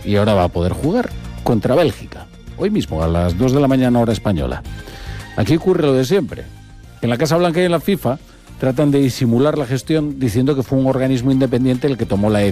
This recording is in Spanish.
y ahora va a poder jugar contra Bélgica, hoy mismo a las 2 de la mañana hora española. Aquí ocurre lo de siempre. En la Casa Blanca y en la FIFA tratan de disimular la gestión diciendo que fue un organismo independiente el que tomó la